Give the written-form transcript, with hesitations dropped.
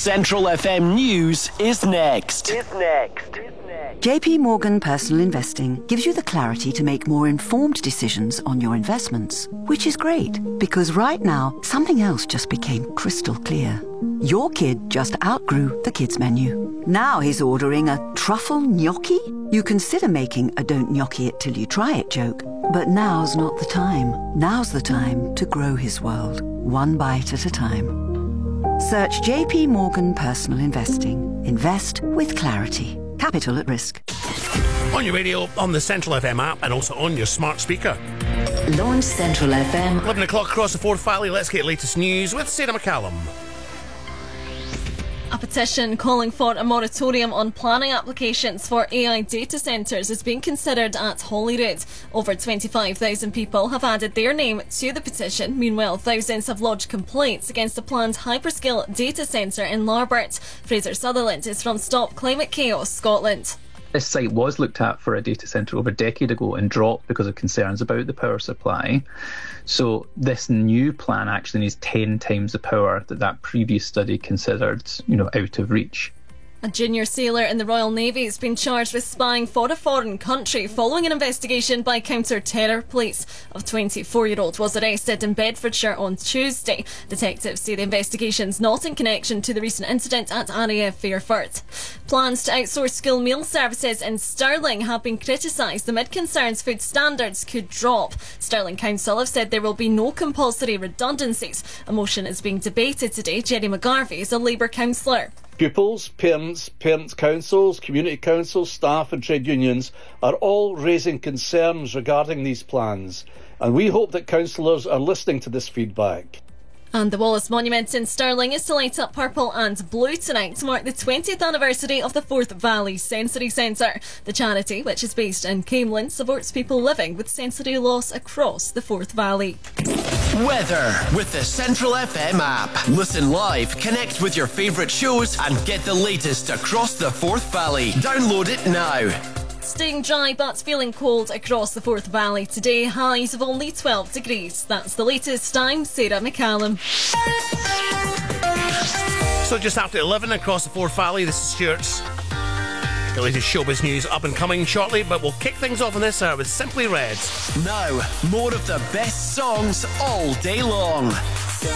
Central FM News is next. JP Morgan Personal Investing gives you the clarity to make more informed decisions on your investments, which is great because right now something else just became crystal clear. Your kid just outgrew the kids menu. Now he's ordering a truffle gnocchi? You consider making a don't gnocchi it till you try it joke, but now's not the time. Now's the time to grow his world, one bite at a time. Search JP Morgan Personal Investing. Invest with clarity. Capital at risk. On your radio, on the Central FM app, and also on your smart speaker. Launch Central FM. 11 o'clock across the Forth Valley. Let's get latest news with Sarah McCallum. A petition calling for a moratorium on planning applications for AI data centres is being considered at Holyrood. Over 25,000 people have added their name to the petition. Meanwhile, thousands have lodged complaints against a planned hyperscale data centre in Larbert. Fraser Sutherland is from Stop Climate Chaos Scotland. This site was looked at for a data centre over a decade ago and dropped because of concerns about the power supply. So this new plan actually needs 10 times the power that previous study considered, out of reach. A junior sailor in the Royal Navy has been charged with spying for a foreign country following an investigation by counter-terror police. A 24-year-old was arrested in Bedfordshire on Tuesday. Detectives say the investigation's not in connection to the recent incident at RAF Fairford. Plans to outsource school meal services in Stirling have been criticised amid concerns food standards could drop. Stirling Council have said there will be no compulsory redundancies. A motion is being debated today. Jerry McGarvey is a Labour councillor. Pupils, parents councils, community councils, staff and trade unions are all raising concerns regarding these plans, and we hope that councillors are listening to this feedback. And the Wallace Monument in Stirling is to light up purple and blue tonight to mark the 20th anniversary of the Forth Valley Sensory Centre. The charity, which is based in Camelin, supports people living with sensory loss across the Forth Valley. Weather with the Central FM app. Listen live, connect with your favourite shows and get the latest across the Forth Valley. Download it now. Staying dry but feeling cold across the Forth Valley today. Highs of only 12 degrees. That's the latest. I'm Sarah McCallum. So just after 11 across the Forth Valley, this is Stuart's. The latest showbiz news up and coming shortly, but we'll kick things off on this hour with Simply Red. Now, more of the best songs all day long.